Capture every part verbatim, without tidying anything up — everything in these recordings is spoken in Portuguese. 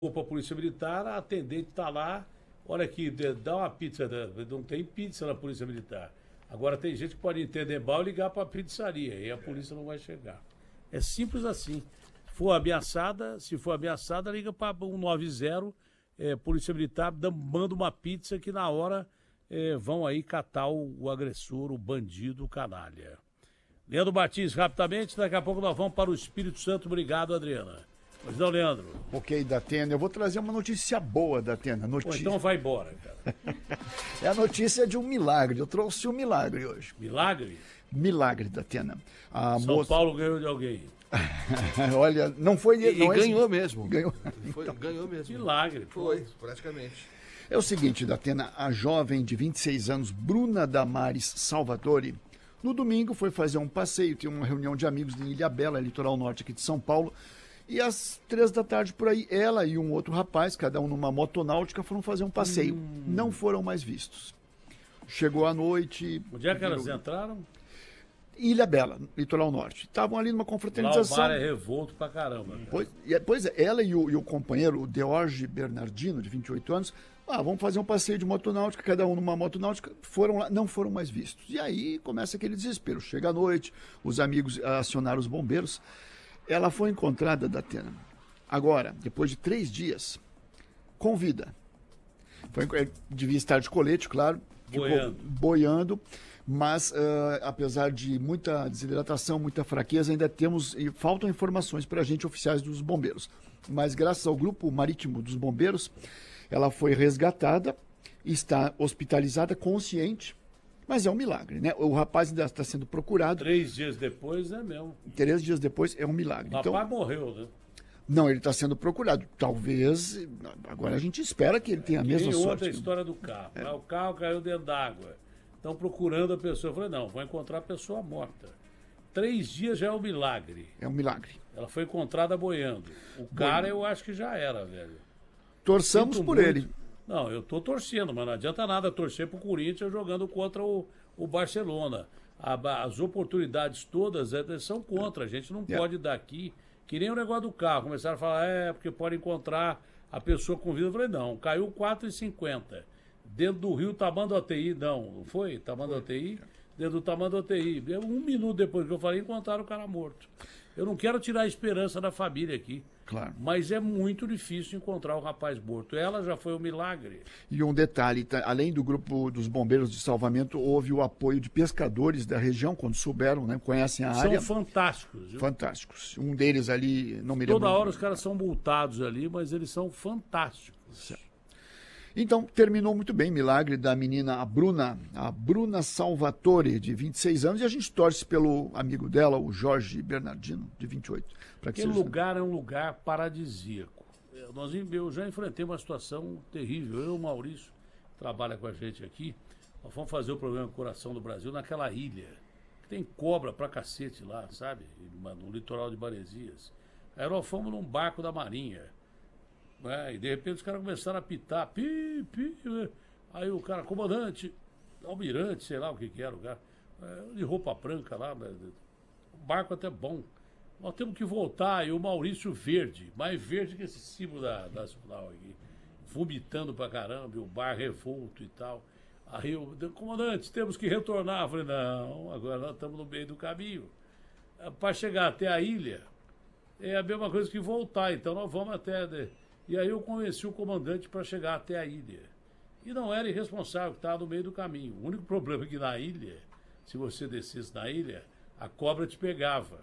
para a Polícia Militar, a atendente está lá, olha aqui, dá uma pizza, não tem pizza na Polícia Militar. Agora tem gente que pode entender mal e ligar para a pizzaria, e a polícia não vai chegar. É simples assim. For ameaçada, se for ameaçada, liga para um nove zero, é, Polícia Militar, manda uma pizza que na hora é, vão aí catar o, o agressor, o bandido, o canalha. Leandro Martins, rapidamente, daqui a pouco nós vamos para o Espírito Santo. Obrigado, Adriana. Pois não, Leandro? Ok, Datena. Eu vou trazer uma notícia boa, Datena. Notícia... Pô, então vai embora, cara. É a notícia de um milagre. Eu trouxe um milagre hoje. Milagre? Milagre, Datena. A São moça... Paulo ganhou de alguém. Olha, não foi... E, não e é... ganhou mesmo. Ganhou. Foi, então... ganhou mesmo. Milagre. Foi, praticamente. É o seguinte, Datena. A jovem de vinte e seis anos, Bruna Damares Salvatore, no domingo foi fazer um passeio, tinha uma reunião de amigos em Ilhabela, litoral norte aqui de São Paulo. E às três da tarde por aí, ela e um outro rapaz, cada um numa motonáutica, foram fazer um passeio. Hum. Não foram mais vistos. Chegou a noite... Onde é que elas entraram? Ilhabela, litoral norte. Estavam ali numa confraternização. Lá o mar é revolto pra caramba. Pois, pois é, ela e o, e o companheiro, o Deorge Bernardino, de vinte e oito anos, ah, vamos fazer um passeio de motonáutica, cada um numa motonáutica, foram lá, não foram mais vistos. E aí começa aquele desespero. Chega a noite, os amigos acionaram os bombeiros. Ela foi encontrada, Datena, agora, depois de três dias, com vida. Foi, devia estar de colete, claro, boiando, boiando mas uh, apesar de muita desidratação, muita fraqueza, ainda temos, e faltam informações para a gente, oficiais dos bombeiros. Mas graças ao grupo marítimo dos bombeiros, ela foi resgatada, está hospitalizada, consciente. Mas é um milagre, né? O rapaz ainda está sendo procurado. Três dias depois é mesmo. Três dias depois é um milagre. O então, rapaz morreu, né? Não, ele está sendo procurado. Talvez, agora a gente espera que ele tenha a mesma Tem sorte. outra história do carro. É. O carro caiu dentro d'água. Estão procurando a pessoa. Eu falei, não, vou encontrar a pessoa morta. Três dias já é um milagre. É um milagre. Ela foi encontrada boiando. O cara, eu acho que já era, velho. Torçamos Sinto por muito. ele. Não, eu tô torcendo, mas não adianta nada torcer pro Corinthians jogando contra o, o Barcelona. A, as oportunidades todas é, são contra. A gente não yeah. pode dar aqui, que nem o negócio do carro. Começaram a falar, é, porque pode encontrar a pessoa com vida. Eu falei, não, caiu quatro e cinquenta. Dentro do Rio, Tamanduateí, não, não foi? Tamanduateí? Dentro do Tamanduateí. Um minuto depois que eu falei, encontraram o cara morto. Eu não quero tirar a esperança da família aqui. Claro. Mas é muito difícil encontrar o rapaz morto. Ela já foi um milagre. E um detalhe, tá, além do grupo dos bombeiros de salvamento, houve o apoio de pescadores da região, quando souberam, né, conhecem a são área. São fantásticos. Viu? Fantásticos. Um deles ali, não me lembro. Toda hora os caras são multados ali, mas eles são fantásticos. Certo. Então, terminou muito bem, milagre da menina, a Bruna, a Bruna Salvatore, de vinte e seis anos, e a gente torce pelo amigo dela, o Jorge Bernardino, de vinte e oito. Aquele lugar é um lugar paradisíaco. Nós, eu já enfrentei uma situação terrível. Eu e o Maurício, que trabalha com a gente aqui, nós fomos fazer o programa Coração do Brasil naquela ilha, que tem cobra pra cacete lá, sabe? No litoral de Maresias. Aí nós fomos num barco da Marinha. É, e de repente os caras começaram a apitar, pi, pi, aí o cara, comandante, almirante, sei lá o que que era o cara, é, de roupa branca lá, o barco até bom, nós temos que voltar, e o Maurício verde, mais verde que esse símbolo da nacional aqui, vomitando pra caramba, e o bar revolto e tal, aí o comandante, temos que retornar, eu falei, não, agora nós estamos no meio do caminho, para chegar até a ilha, é a mesma coisa que voltar, então nós vamos até... E aí eu convenci o comandante para chegar até a ilha. E não era irresponsável, estava no meio do caminho. O único problema é que na ilha, se você descesse na ilha, a cobra te pegava.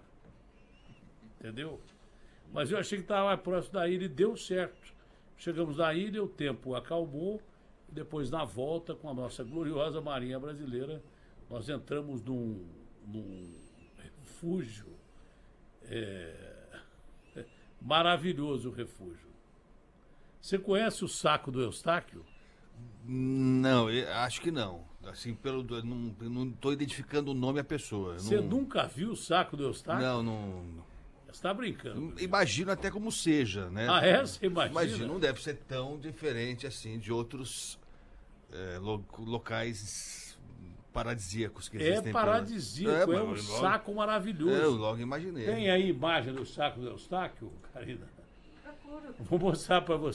Entendeu? Mas eu achei que estava mais próximo da ilha e deu certo. Chegamos na ilha, o tempo acalmou. Depois, na volta, com a nossa gloriosa Marinha Brasileira, nós entramos num, num refúgio. É, maravilhoso o refúgio. Você conhece o saco do Eustáquio? Não, eu acho que não. Assim, pelo, não estou identificando o nome da pessoa. Você não... nunca viu o saco do Eustáquio? Não, não. Você está brincando. Imagino até como seja, né? Ah, é? Você imagina? Imagino, não deve ser tão diferente assim de outros é, lo, locais paradisíacos que existem. É paradisíaco, pela... é, é um logo, saco maravilhoso. Eu logo imaginei. Tem aí imagem do saco do Eustáquio, Karina? Vou mostrar para você.